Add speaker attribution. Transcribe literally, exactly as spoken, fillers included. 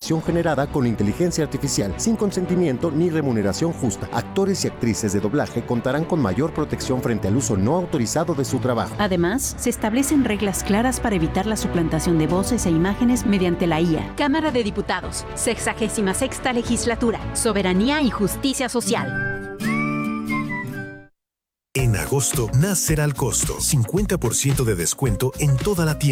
Speaker 1: actuación generada con inteligencia artificial, sin consentimiento ni remuneración justa. Actores y actrices de doblaje contarán con mayor protección frente al uso no autorizado de su trabajo.
Speaker 2: Además, se establecen reglas claras para evitar la suplantación de voces e imágenes mediante la I A.
Speaker 3: Cámara de Diputados, sexagésima sexta legislatura, soberanía y justicia social.
Speaker 4: En agosto, nacerá al costo. cincuenta por ciento de descuento en toda la tienda.